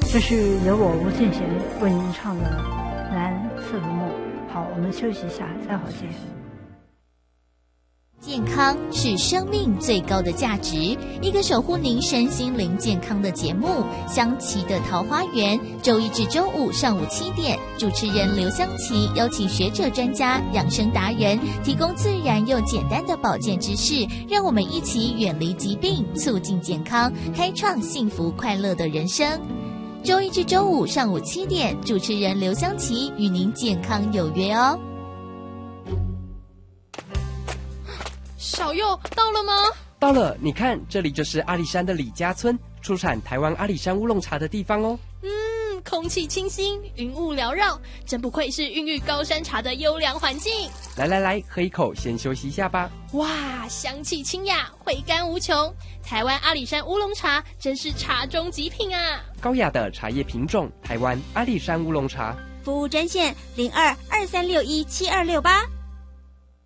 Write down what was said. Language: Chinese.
这是由我吴敬贤为您唱的《蓝色的梦》。好，我们休息一下，再会见。 健康是生命最高的价值，一个守护您身心灵健康的节目《香琪的桃花源》，周一至周五上午7点，主持人刘香琪邀请学者专家、养生达人，提供自然又简单的保健知识，让我们一起远离疾病，促进健康，开创幸福快乐的人生。周一至周五上午7点，主持人刘香琪与您健康有约哦。 小佑到了吗？ 到了，你看，这里就是阿里山的李家村，出产台湾阿里山乌龙茶的地方哦。 空气清新，云雾缭绕，真不愧是孕育高山茶的优良环境。 来，喝一口，先休息一下吧。 哇，香气清雅，回甘无穷。台湾阿里山乌龙茶真是茶中极品啊！ 高雅的茶叶品种，台湾阿里山乌龙茶。 服务专线0223617268。